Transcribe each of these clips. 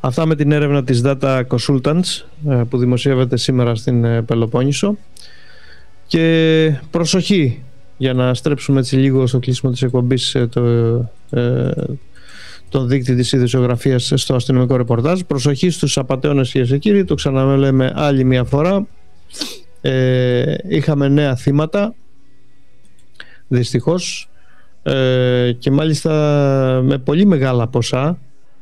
Αυτά με την έρευνα της Data Consultants που δημοσιεύεται σήμερα στην Πελοπόννησο. Και προσοχή, για να στρέψουμε έτσι λίγο στο κλείσιμο της εκπομπής τον δείκτη της ειδησιογραφίας στο αστυνομικό ρεπορτάζ. Προσοχή στους απατεώνες, κυρίες και κύριοι, το ξαναλέμε άλλη μια φορά. Είχαμε νέα θύματα, δυστυχώς, και μάλιστα με πολύ μεγάλα ποσά,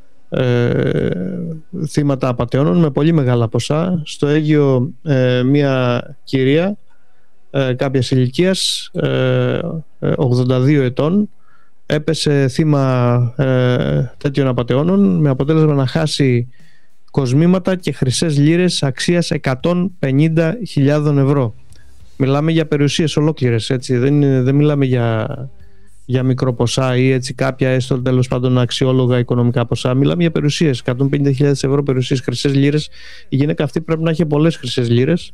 θύματα απατεώνων με πολύ μεγάλα ποσά. Στο Αίγυο μια κυρία κάποιας ηλικίας, 82 ετών, έπεσε θύμα τέτοιων απατεώνων, με αποτέλεσμα να χάσει κοσμήματα και χρυσές λίρες αξίας 150.000 ευρώ. Μιλάμε για περιουσίες ολόκληρες, έτσι. Δεν μιλάμε για μικροποσά ή έτσι κάποια έστω τέλος πάντων αξιόλογα οικονομικά ποσά. Μιλάμε για περιουσίες, 150.000 ευρώ περιουσίες, χρυσές λίρες. Η γυναίκα αυτή πρέπει να έχει πολλές χρυσές λίρες.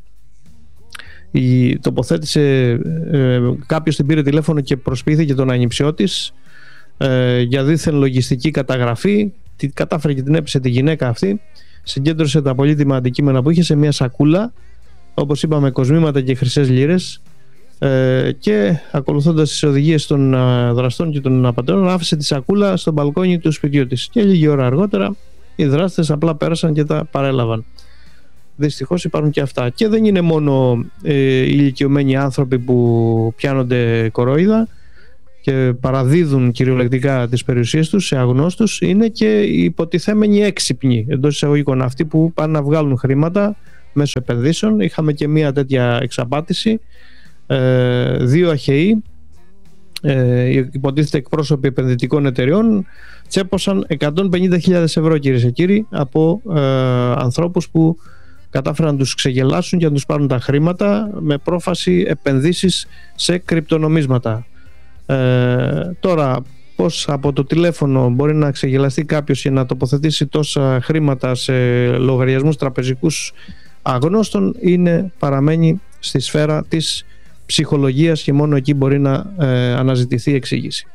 Τοποθέτησε, κάποιος την πήρε τηλέφωνο και προσποιήθηκε τον ανιψιό της για δίθεν λογιστική καταγραφή. Κατάφερε και την έπεισε τη γυναίκα αυτή. Συγκέντρωσε τα πολύτιμα αντικείμενα που είχε σε μια σακούλα, όπως είπαμε, κοσμήματα και χρυσές λίρες, και ακολουθώντας τις οδηγίες των δραστών και των απατεώνων, άφησε τη σακούλα στο μπαλκόνι του σπιτιού της. Και λίγη ώρα αργότερα οι δράστες απλά πέρασαν και τα παρέλαβαν. Δυστυχώς υπάρχουν και αυτά. Και δεν είναι μόνο ηλικιωμένοι άνθρωποι που πιάνονται κορόιδα και παραδίδουν κυριολεκτικά τις περιουσίες τους σε αγνώστους, είναι και οι υποτιθέμενοι έξυπνοι, εντός εισαγωγικών, αυτοί που πάνε να βγάλουν χρήματα μέσω επενδύσεων. Είχαμε και μία τέτοια εξαπάτηση. Δύο αχαιοί, υποτίθεται εκπρόσωποι επενδυτικών εταιριών, τσέπωσαν 150.000 ευρώ, κυρίες και κύριοι, από ανθρώπους που κατάφεραν να τους ξεγελάσουν και να τους πάρουν τα χρήματα με πρόφαση επενδύσεις σε κρυπτονομίσματα. Τώρα, πώς από το τηλέφωνο μπορεί να ξεγελαστεί κάποιος και να τοποθετήσει τόσα χρήματα σε λογαριασμούς τραπεζικούς αγνώστων, παραμένει στη σφαίρα της ψυχολογίας και μόνο εκεί μπορεί να αναζητηθεί εξήγηση.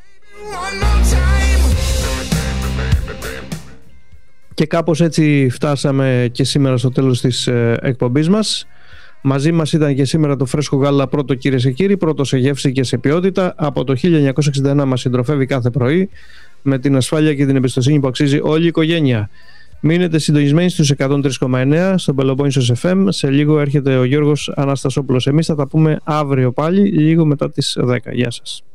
Και κάπως έτσι φτάσαμε και σήμερα στο τέλος της εκπομπής μας. Μαζί μας ήταν και σήμερα το φρέσκο γάλα πρώτο, κυρίες και κύριοι, πρώτο σε γεύση και σε ποιότητα. Από το 1961 μας συντροφεύει κάθε πρωί, με την ασφάλεια και την εμπιστοσύνη που αξίζει όλη η οικογένεια. Μείνετε συντονισμένοι στους 103,9 στον Πελοπόννησος FM. Σε λίγο έρχεται ο Γιώργος Αναστασόπουλος. Εμείς θα τα πούμε αύριο πάλι, λίγο μετά τις 10. Γεια σας.